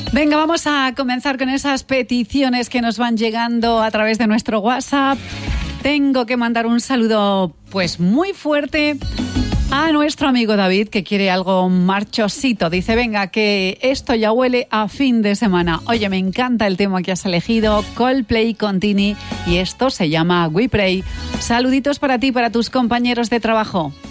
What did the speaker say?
Venga, vamos a comenzar con esas peticiones que nos van llegando a través de nuestro WhatsApp. Tengo que mandar un saludo pues muy fuerte a nuestro amigo David, que quiere algo marchosito. Dice, venga, que esto ya huele a fin de semana. Oye, me encanta el tema que has elegido, Coldplay con Tini, y esto se llama We Pray. Saluditos para ti, para tus compañeros de trabajo.